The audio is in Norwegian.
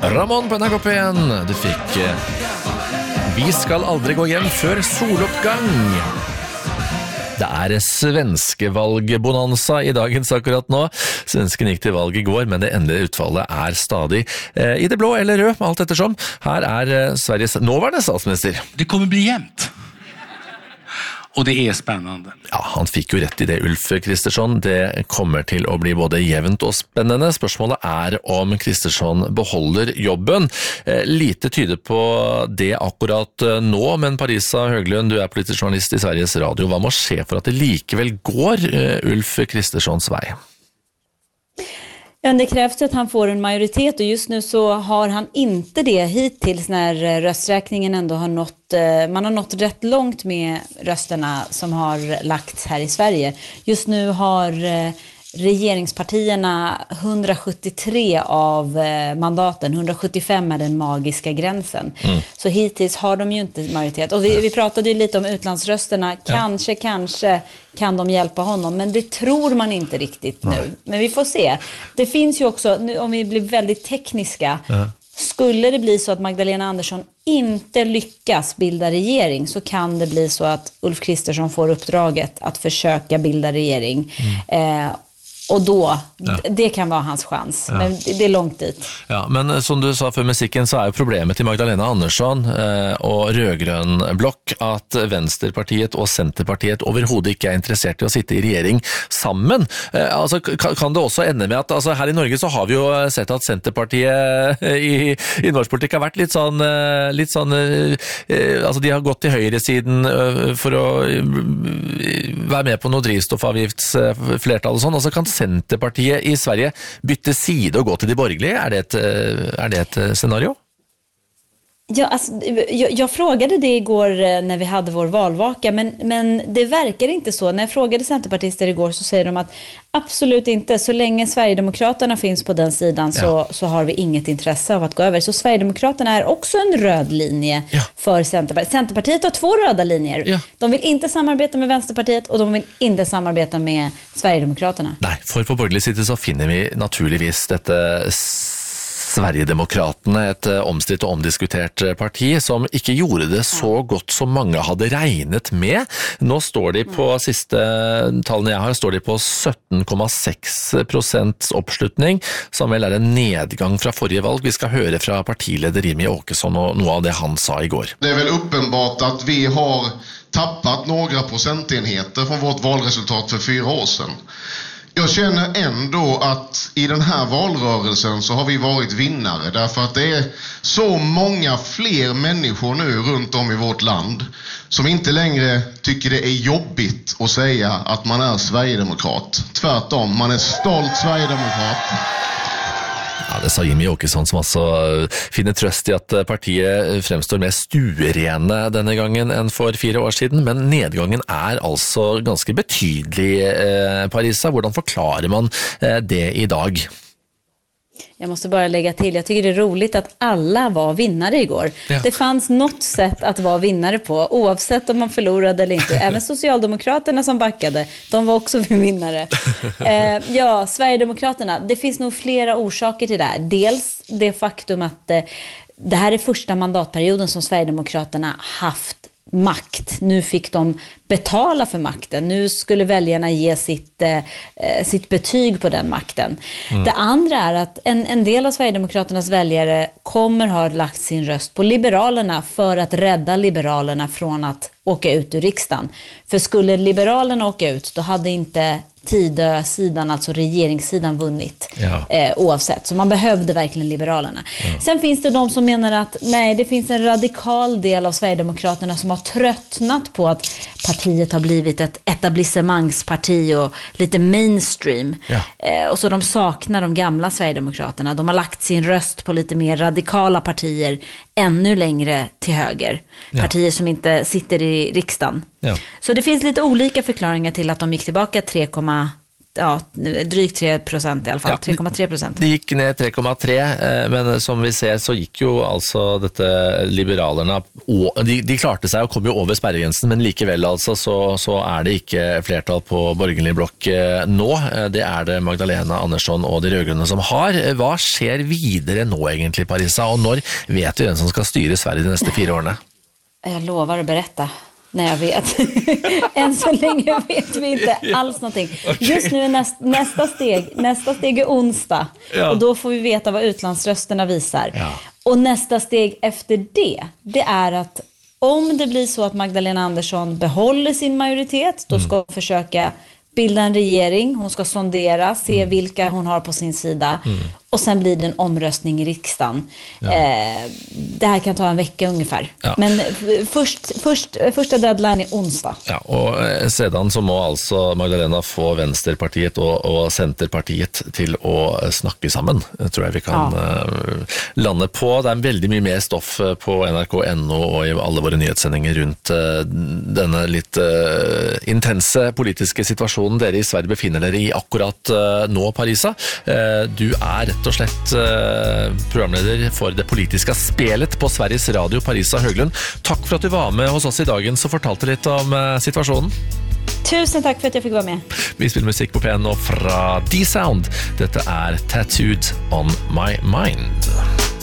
Ramón på NRK1. Du fikk Vi skal aldri gå hjem før soloppgang. Det er svenskevalgbonanza i dagens akkurat nå. Svensken gikk til valg i går, men det endelige utfallet er stadig i det blå eller rød, alt ettersom. Her er Sveriges nåværende statsminister. Det kommer bli jevnt. Og det er spennende. Ja, han fikk jo rett i det, Ulf Kristersson. Det kommer til å bli både jevnt og spennende. Spørsmålet er om Kristersson beholder jobben. Lite tyder på det akkurat nå, men Parisa Høglund, du er politisk journalist i Sveriges Radio. Hva må skje for at det likevel går Ulf Kristerssons vei? Ja, det krävs ju att han får en majoritet och just nu så har han inte det hittills när rösträkningen ändå har nått, man har nått rätt långt med rösterna som har lagts här i Sverige. Just nu har regeringspartierna 173 av mandaten, 175 är den magiska gränsen. Så hittills har de ju inte majoritet. Och vi pratade ju lite om utlandsrösterna. Kanske kan de hjälpa honom, men det tror man inte riktigt nu. Men vi får se. Det finns ju också, nu, om vi blir väldigt tekniska, skulle det bli så att Magdalena Andersson inte lyckas bilda regering så kan det bli så att Ulf Kristersson får uppdraget att försöka bilda regering. Och då, det kan vara hans chans. Men det är långt dit. Ja, men som du sa för musikken så är problemet till Magdalena Andersson och rødgrønn blokk at Venstrepartiet og Senterpartiet overhodet ikke er interessert i å sitte i regjering sammen. Altså, kan det også ende med at altså, her i Norge så har vi jo sett at Senterpartiet i norsk politikk har vært litt sånn altså de har gått til høyresiden for å være med på noe drivstoffavgiftsflertall og sånn. Altså kan Centerpartiet i Sverige bytte side och gå till de borgerliga? Är det ett scenario? Ja, alltså, jag frågade det igår när vi hade vår valvaka, men det verkar inte så. När jag frågade centerpartister igår så säger de att absolut inte. Så länge Sverigedemokraterna finns på den sidan så har vi inget intresse av att gå över. Så Sverigedemokraterna är också en röd linje för Centerpartiet. Centerpartiet har 2 röda linjer. Ja. De vill inte samarbeta med Vänsterpartiet och de vill inte samarbeta med Sverigedemokraterna. Nej, för på borgerlig side så finner vi naturligvis dette Sverigedemokraterna, et omstridt og omdiskutert parti som ikke gjorde det så godt som mange hadde regnet med. Nå står de på siste tallene jeg har, står de på 17,6% oppslutning, som vel er en nedgang fra forrige valg. Vi skal høre fra partileder Jimmie Åkesson og noe av det han sa i går. Det är väl uppenbart att vi har tappat några procentenheter från vårt valresultat för 4 år sedan. Jag känner ändå att i den här valrörelsen så har vi varit vinnare därför att det är så många fler människor nu runt om i vårt land som inte längre tycker det är jobbigt att säga att man är Sverigedemokrat. Tvärtom, man är stolt Sverigedemokrat. Ja, det sa Jimmie Åkesson, som altså finner trøst i at partiet fremstår mer stuerene denne gangen enn for 4 år siden, men nedgangen er altså ganske betydelig, Parisa. Hvordan forklarer man det i dag? Jag måste bara lägga till, jag tycker det är roligt att alla var vinnare igår. Ja. Det fanns något sätt att vara vinnare på, oavsett om man förlorade eller inte. Även Socialdemokraterna som backade, de var också vinnare. Sverigedemokraterna, det finns nog flera orsaker till det här. Dels det faktum att det här är första mandatperioden som Sverigedemokraterna haft makt. Nu fick de betala för makten. Nu skulle väljarna ge sitt betyg på den makten. Det andra är att en del av Sverigedemokraternas väljare kommer ha lagt sin röst på Liberalerna för att rädda Liberalerna från att åka ut ur riksdagen. För skulle Liberalerna åka ut, då hade inte Tidö-sidan, alltså regeringssidan, vunnit oavsett. Så man behövde verkligen Liberalerna. Sen finns det de som menar att nej, det finns en radikal del av Sverigedemokraterna som har tröttnat på att partiet har blivit ett etablissemangsparti och lite mainstream. Och så de saknar de gamla Sverigedemokraterna. De har lagt sin röst på lite mer radikala partier ännu längre till höger. Partier som inte sitter i riksdagen. Så det finns lite olika förklaringar till att de gick tillbaka drygt 3% i alla fall, 3,3%. Det gikk ned 3,3, men som vi ser så gikk jo altså dette liberalerne, de klarte seg og kom jo over sperregrensen, men likevel altså så det ikke flertall på borgerlig blokk nå. Det det Magdalena Andersson og de rødgrønne som har. Hva skjer videre nå egentlig, Parisa, og når vet vi hvem som skal styre Sverige de neste 4 årene? Jag lovar att berätta när jag vet. Än så länge vet vi inte alls någonting. Okay. Just nu nästa steg är onsdag. Ja. Och då får vi veta vad utlandsrösterna visar. Ja. Och nästa steg efter det är att om det blir så att Magdalena Andersson behåller sin majoritet, då ska hon försöka bilda en regering. Hon ska sondera, se vilka hon har på sin sida. Och sen blir det en omröstning i riksdagen. Ja. Det här kan ta en vecka ungefär. Ja. Men första deadline är onsdag. Ja, och sedan så må alltså Magdalena få Vänsterpartiet och Centerpartiet till att snacka sammen. Tror jag vi kan lande på. Det väldigt mycket mer stoff på NRK.no och i alla våra nyhetssändningar runt denna lite intense politiska situationen dere i Sverige befinner dere i akkurat nå, Parisa. Du rett og slett programleder for det politiske spelet på Sveriges Radio, Parisa Höglund. Takk for at du var med hos oss i dagen og fortalte litt om situasjonen. Tusen takk for at jeg fikk være med. Vi spiller musikk på P1 nå fra D-Sound. Dette Tattooed on My Mind.